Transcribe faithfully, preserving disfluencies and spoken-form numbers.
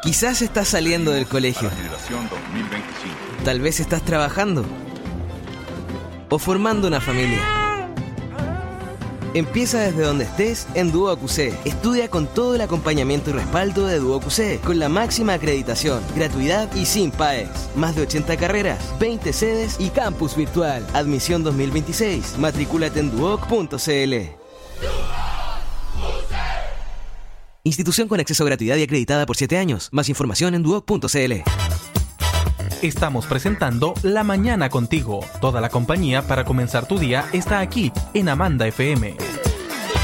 Quizás estás saliendo del colegio. Tal vez estás trabajando o formando una familia. Empieza desde donde estés en Duoc U C. Estudia con todo el acompañamiento y respaldo de Duoc U C, con la máxima acreditación, gratuidad y sin P A E S. Más de ochenta carreras, veinte sedes y campus virtual. Admisión dos mil veintiséis. Matricúlate en duoc punto c l. Institución con acceso a gratuidad y acreditada por siete años. Más información en duoc punto c l. Estamos presentando La Mañana Contigo. Toda la compañía para comenzar tu día está aquí en Amanda F M.